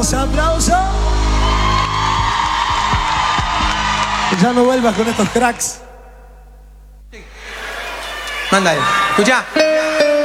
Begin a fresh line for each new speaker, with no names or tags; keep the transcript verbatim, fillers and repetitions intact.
aplausos, aplausos. Ya no vuelvas con estos cracks.
Manda ahí. Escuchá.